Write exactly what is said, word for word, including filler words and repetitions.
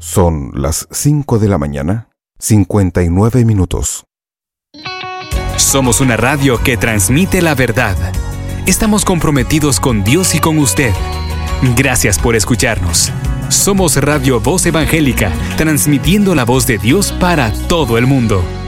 Son las cinco de la mañana, cincuenta y nueve minutos. Somos una radio que transmite la verdad. Estamos comprometidos con Dios y con usted. Gracias por escucharnos. Somos Radio Voz Evangélica, transmitiendo la voz de Dios para todo el mundo.